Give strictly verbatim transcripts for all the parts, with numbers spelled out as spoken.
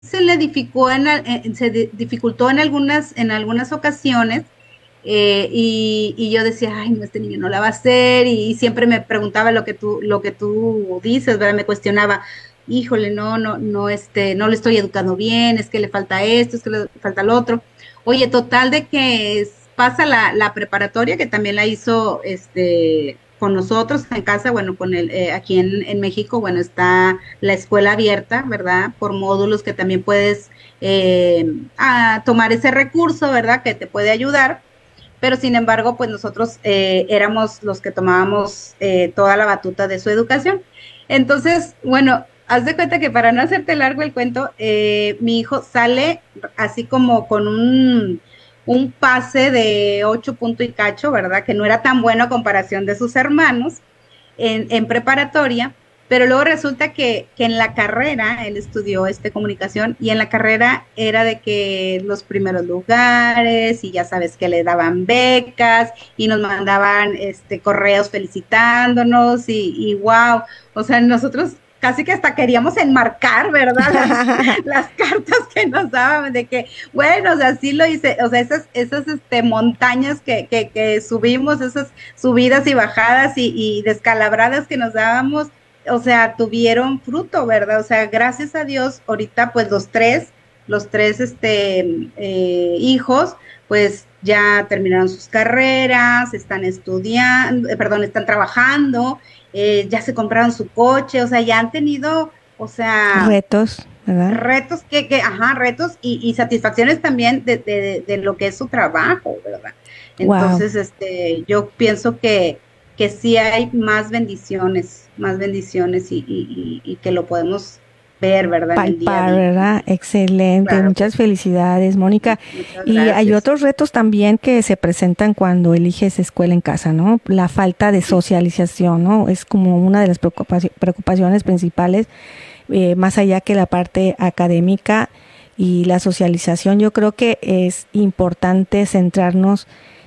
se le dificultó en, en, se dificultó en algunas, en algunas ocasiones. Eh, y, y yo decía, ay, no, este niño no la va a hacer, y, y siempre me preguntaba lo que tú, lo que tú dices, ¿verdad? Me cuestionaba, híjole, no, no, no, este, no le estoy educando bien, es que le falta esto, es que le falta lo otro. Oye, total de que es- pasa la, la preparatoria, que también la hizo, este, con nosotros en casa, bueno, con el, eh, aquí en, en México, bueno, está la escuela abierta, ¿verdad? Por módulos que también puedes eh, a tomar ese recurso, ¿verdad? Que te puede ayudar, pero sin embargo, pues nosotros eh, éramos los que tomábamos eh, toda la batuta de su educación. Entonces, bueno, haz de cuenta que para no hacerte largo el cuento, eh, mi hijo sale así como con un, un pase de ocho punto y cacho, ¿verdad? Que no era tan bueno a comparación de sus hermanos en, en preparatoria, pero luego resulta que, que en la carrera, él estudió este comunicación, y en la carrera era de que los primeros lugares, y ya sabes que le daban becas y nos mandaban este correos felicitándonos, y, y wow, o sea, nosotros casi que hasta queríamos enmarcar, ¿verdad? Las, las cartas que nos daban de que, bueno, o sea, sí lo hice, o sea, esas, esas este, montañas que, que, que subimos, esas subidas y bajadas y, y descalabradas que nos dábamos, o sea, tuvieron fruto, ¿verdad? O sea, gracias a Dios, ahorita pues los tres, los tres este, eh, hijos, pues ya terminaron sus carreras, están estudiando, eh, perdón, están trabajando, eh, ya se compraron su coche, o sea, ya han tenido, o sea, Retos, ¿verdad? retos que, que ajá, retos y, y satisfacciones también de, de, de, lo que es su trabajo, ¿verdad? Wow. Entonces, este, yo pienso que, que sí hay más bendiciones, más bendiciones, y, y, y, y que lo podemos ver, ¿verdad? En el día a Palpar, día. ¿verdad? Excelente, Claro que muchas sí. felicidades, Mónica. Muchas Y hay gracias. otros retos también que se presentan cuando eliges escuela en casa, ¿no? La falta de Sí, socialización, ¿no? Es como una de las preocupaci- preocupaciones principales, eh, más allá que la parte académica y la socialización. Yo creo que es importante centrarnos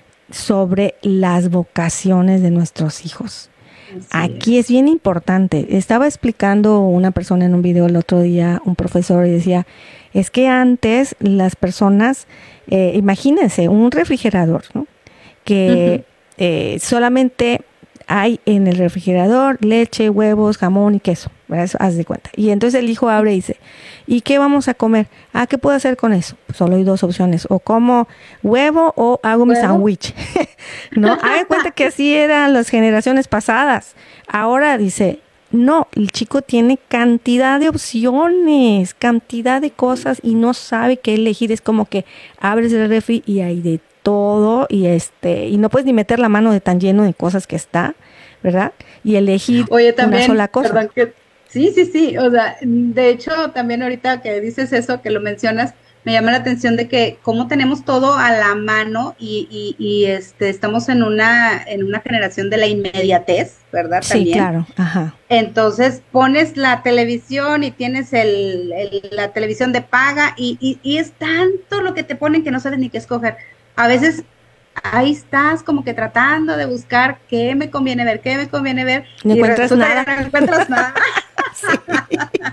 sobre las vocaciones de nuestros hijos. así Aquí es es. bien importante. Estaba explicando una persona en un video el otro día, un profesor, y decía, es que antes las personas, eh, imagínense, un refrigerador, ¿no? Que Ujú. eh, solamente hay en el refrigerador leche, huevos, jamón y queso, ¿verdad? Eso, haz de cuenta. Y entonces el hijo abre y dice, ¿y qué vamos a comer? Ah, ¿qué puedo hacer con eso? Pues solo hay dos opciones, o como huevo o hago mi ¿Huevo? sándwich, ¿no? Haga de cuenta que así eran las generaciones pasadas. Ahora dice, no, el chico tiene cantidad de opciones, cantidad de cosas y no sabe qué elegir. Es como que abres el refri y hay de todo y este y no puedes ni meter la mano de tan lleno de cosas que está, ¿verdad? Y elegir Oye, una también, sola cosa. perdón, que sí, sí, sí, o sea, de hecho, también ahorita que dices eso, que lo mencionas, me llama la atención de que cómo tenemos todo a la mano, y, y, y este, estamos en una, en una generación de la inmediatez, ¿verdad? Sí, También. claro, ajá. Entonces pones la televisión y tienes el, el- la televisión de paga, y, y, y es tanto lo que te ponen que no sabes ni qué escoger. A veces ahí estás como que tratando de buscar qué me conviene ver, qué me conviene ver, No y encuentras resulta que nada. no encuentras nada, Sí.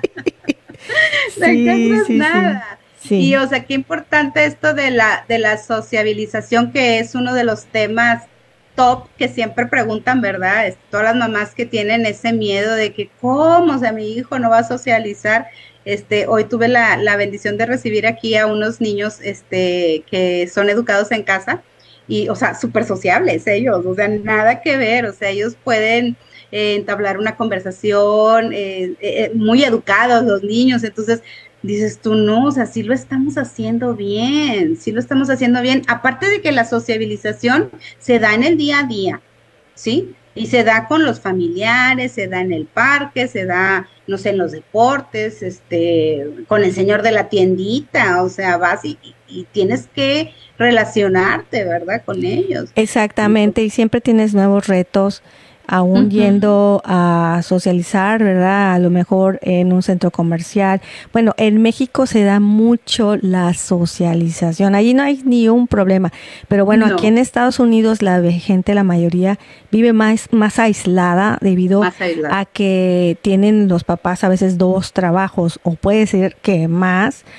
no Sí, encuentras sí, sí. nada. Y Sí. o sea, qué importante esto de la, de la sociabilización, que es uno de los temas top que siempre preguntan, ¿verdad? Es, todas las mamás que tienen ese miedo de que, ¿cómo? O sea, mi hijo no va a socializar. Este, hoy tuve la, la bendición de recibir aquí a unos niños, este, que son educados en casa, y, o sea, súper sociables ellos, o sea, nada que ver, o sea, ellos pueden eh, entablar una conversación, eh, eh, eh, muy educados los niños. Entonces dices tú, no, o sea, sí lo estamos haciendo bien, sí lo estamos haciendo bien, aparte de que la sociabilización se da en el día a día, ¿sí? Y se da con los familiares, se da en el parque, se da, no sé, en los deportes, este, con el señor de la tiendita, o sea, vas y, y, y tienes que relacionarte, ¿verdad? Con ellos. Exactamente, Entonces, y siempre tienes nuevos retos. aún Ujú. yendo a socializar, ¿verdad? A lo mejor en un centro comercial. Bueno, en México se da mucho la socialización. Allí no hay ni un problema. Pero bueno, aquí No, en Estados Unidos la ve- gente, la mayoría, vive más, más aislada debido más aislado. a que tienen los papás a veces dos trabajos o puede ser que más.